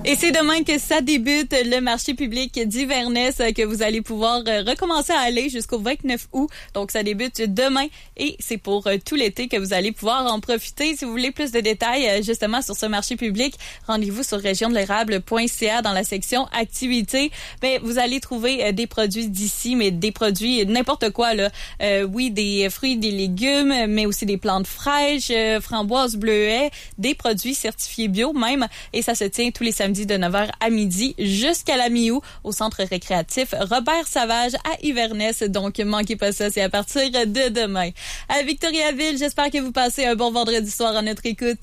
Et c'est demain que ça débute, le marché public d'Iverness, que vous allez pouvoir recommencer à aller jusqu'au 29 août. Donc, ça débute demain et c'est pour tout l'été que vous allez pouvoir en profiter. Si vous voulez plus de détails, justement, sur ce marché public, rendez-vous sur regiondelérable.ca dans la section activités. Mais vous allez trouver des produits d'ici, mais des produits n'importe quoi, là. Oui, des fruits, des légumes, mais aussi des plantes fraîches, framboises, bleuets, des produits certifiés bio même. Et ça se tient tous les samedis de 9h à midi jusqu'à la mi-août au centre récréatif Robert Savage à Iverness. Donc, manquez pas ça, c'est à partir de demain. À Victoriaville, j'espère que vous passez un bon vendredi soir à notre écoute.